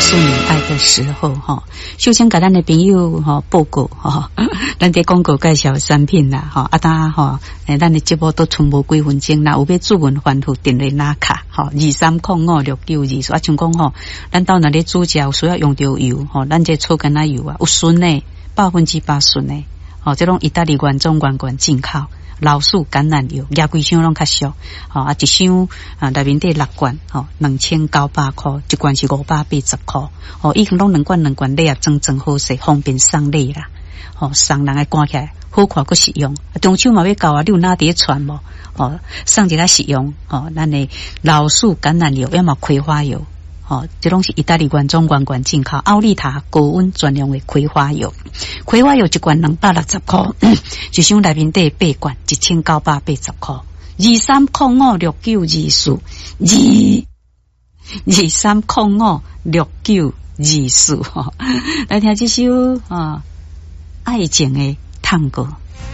诉你爱的时候哈，首先给咱的朋友哈报告哈，咱在广告介绍产品啦哈，当哈咱的节目都剩无几分钟啦，有要主文吩咐电话拿卡哈，23056924像讲吼，咱到那里煮食需要用到油吼，咱这草根仔油啊，有纯的100%纯的，哦，这种意大利原装原罐进口。老树橄榄油，廿几箱拢较俗，一箱内面得6罐，2900块，一罐是580块，以前拢2罐礼盒装好势，方便送礼啦，送人来赶起来好看佫实用。中秋嘛要到啊，你有哪伫传无？送一个实用，咱的老树橄榄油，要么葵花油。这拢是意大利原装原罐进口，奥利塔高温专用的葵花油。葵花油一罐260块，一箱内面得8罐，1980块。23056924，23056924，来听这首爱情的探戈。